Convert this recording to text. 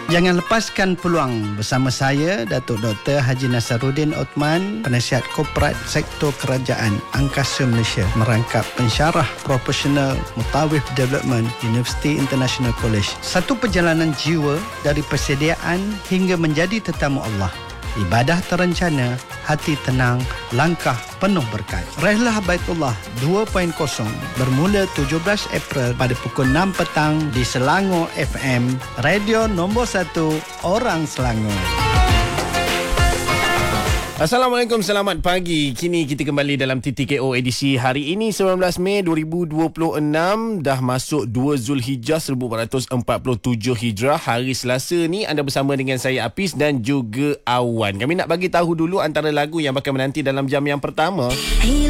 Jangan lepaskan peluang bersama saya, Datuk Dr. Haji Nasaruddin Othman, Penasihat Korporat Sektor Kerajaan Angkasa Malaysia, merangkap pensyarah profesional Mutawif Development University International College. Satu perjalanan jiwa dari persediaan hingga menjadi tetamu Allah. Ibadah terencana, hati tenang, langkah penuh berkat. Rehlah Baitullah 2.0 bermula 17 April pada pukul 6 petang di Selangor FM, radio nombor 1 orang Selangor. Assalamualaikum, selamat pagi. Kini kita kembali dalam TTKO edisi hari ini 19 Mei 2026. Dah masuk 2 Zulhijjah 1447 Hijrah. Hari Selasa ni anda bersama dengan saya Apis dan juga Awan. Kami nak bagi tahu dulu antara lagu yang bakal menanti dalam jam yang pertama.